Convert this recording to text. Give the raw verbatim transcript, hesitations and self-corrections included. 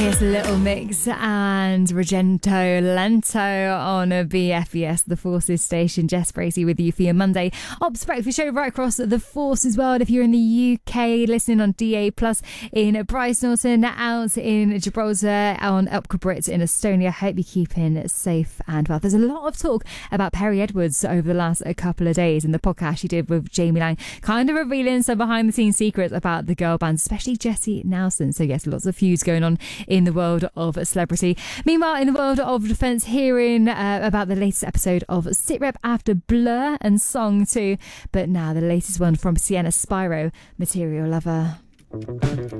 Yes, Little Mix and Regento Lento on a B F E S, the Forces station. Jess Bracey with you for your Monday Ops Breakfast show right across the Forces world. If you're in the U K, listening on D A plus in Bryce Norton, out in Gibraltar, on Upper Brits in Estonia. Hope you're keeping safe and well. There's a lot of talk about Perrie Edwards over the last couple of days in the podcast she did with Jamie Lang, kind of revealing some behind the scenes secrets about the girl band, especially Jessie Nelson. So yes, lots of feuds going on in the world of celebrity. Meanwhile, in the world of defence, hearing uh, about the latest episode of Sitrep after Blur and Song two, but now the latest one from Sienna Spyro, Material Lover.